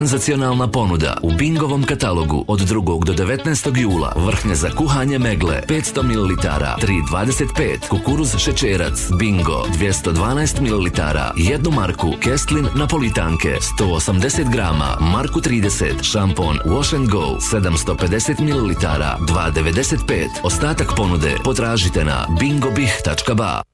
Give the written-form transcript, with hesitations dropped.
Senzacionalna ponuda u Bingovom katalogu od 2. do 19. jula. Vrhnje za kuhanje megle 500 ml 3,25, kukuruz šećerac Bingo 212 ml 1 marku, Kestlin napolitanke 180 grama, marku 30, šampon Wash and Go 750 ml 2,95. Ostatak ponude potražite na bingobih.ba.